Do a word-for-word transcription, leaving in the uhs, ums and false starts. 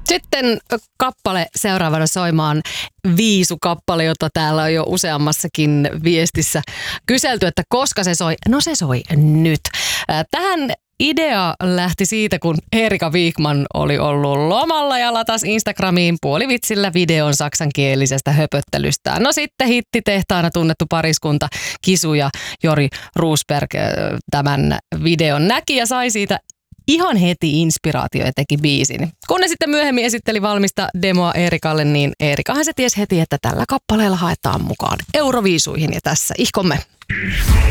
Sitten kappale seuraavana soimaan, Viisu-kappale, jota täällä on jo useammassakin viestissä kyselty, että koska se soi. No se soi nyt. Tähän idea lähti siitä, kun Erika Wigman oli ollut lomalla ja latasi Instagramiin puolivitsillä videon saksankielisestä höpöttelystään. No sitten hittitehtaana tunnettu pariskunta Kisu ja Jori Roosberg tämän videon näki ja sai siitä ihan heti inspiraatio ja teki biisin. Kun ne sitten myöhemmin esitteli valmista demoa Eerikalle, niin Eerikahan se tiesi heti, että tällä kappaleella haetaan mukaan Euroviisuihin ja tässä ihkomme.